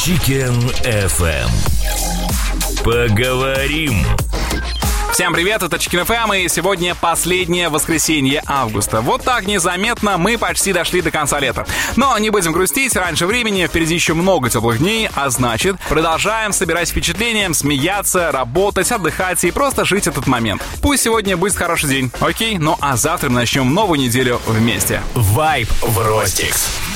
Chicken FM. Поговорим. Всем привет, это Chicken FM, и сегодня последнее воскресенье августа. Вот так незаметно мы почти дошли до конца лета. Но не будем грустить, раньше времени, впереди еще много теплых дней, а значит, продолжаем собирать впечатления, смеяться, работать, отдыхать и просто жить этот момент. Пусть сегодня будет хороший день, окей? Ну а завтра мы начнем новую неделю вместе. Вайб в Ростикс.